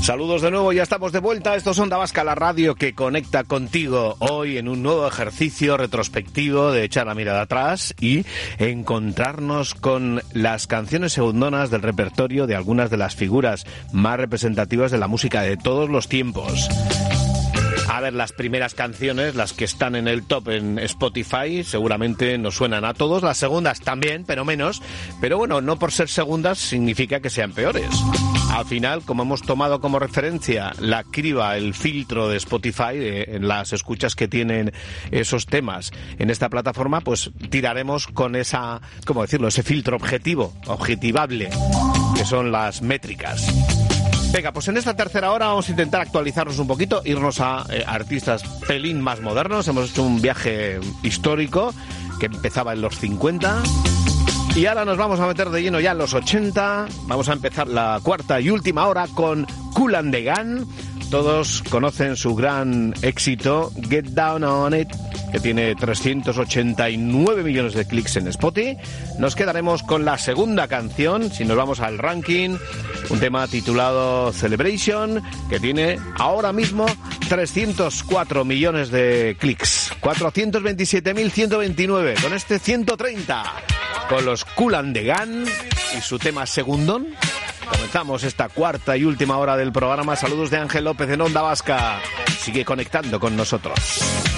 Saludos de nuevo, ya estamos de vuelta. Esto es Onda Vasca, la radio que conecta contigo. Hoy en un nuevo ejercicio retrospectivo de echar la mirada atrás y encontrarnos con las canciones segundonas del repertorio de algunas de las figuras más representativas de la música de todos los tiempos. A ver, las primeras canciones, las que están en el top en Spotify, seguramente nos suenan a todos. Las segundas también, pero menos. Pero bueno, no por ser segundas significa que sean peores. Al final, como hemos tomado como referencia la criba, el filtro de Spotify, en las escuchas que tienen esos temas en esta plataforma, pues tiraremos con esa, ¿cómo decirlo?, ese filtro objetivable, que son las métricas. Venga, pues en esta tercera hora vamos a intentar actualizarnos un poquito, irnos a artistas pelín más modernos. Hemos hecho un viaje histórico que empezaba en los 50 y ahora nos vamos a meter de lleno ya en los 80. Vamos a empezar la cuarta y última hora con Kool and the Gang. Todos conocen su gran éxito Get Down on It, que tiene 389 millones de clics en Spotify. Nos quedaremos con la segunda canción, si nos vamos al ranking, un tema titulado Celebration, que tiene ahora mismo 304 millones de clics. 427.129, con este 130, con los Kool and the Gang y su tema Segundón. Comenzamos esta cuarta y última hora del programa. Saludos de Ángel López en Onda Vasca. Sigue conectando con nosotros.